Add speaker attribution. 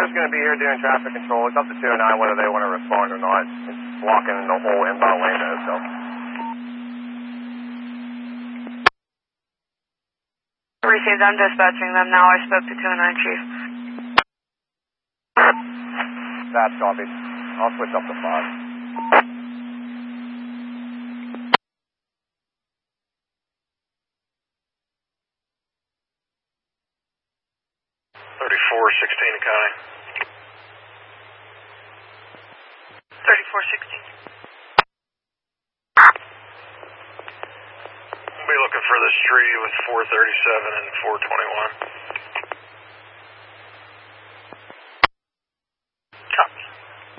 Speaker 1: is going to be here doing traffic control. It's up to 209 whether they want to respond or not. It's blocking the whole inbound lane there, so.
Speaker 2: Received, I'm dispatching them now. I spoke to 209 Chief.
Speaker 1: That's copy. I'll switch up to 5.
Speaker 3: 3416 County.
Speaker 2: 3416.
Speaker 3: We'll be looking for this tree with 437 and 421.